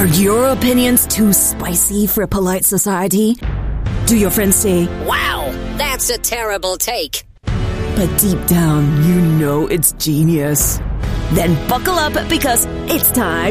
Are your opinions too spicy for polite society? Do your friends say, "Wow, that's a terrible take"? But deep down, you know it's genius? Then buckle up because it's time